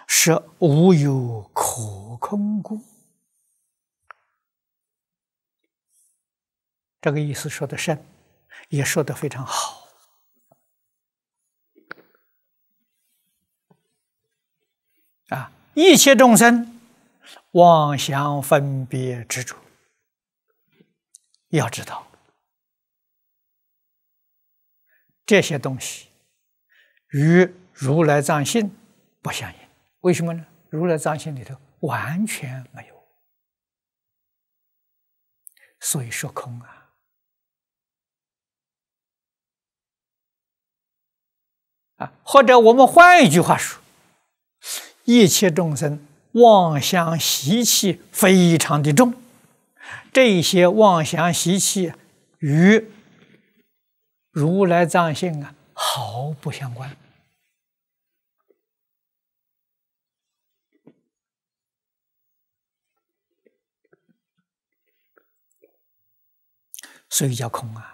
是无有可空故。这个意思说得深，也说得非常好。一切众生妄想分别执着，要知道这些东西与如来藏性不相应。为什么呢？如来藏性里头完全没有，所以说空或者我们换一句话说，一切众生妄想习气非常的重，这些妄想习气与如来藏性毫不相关。所以叫空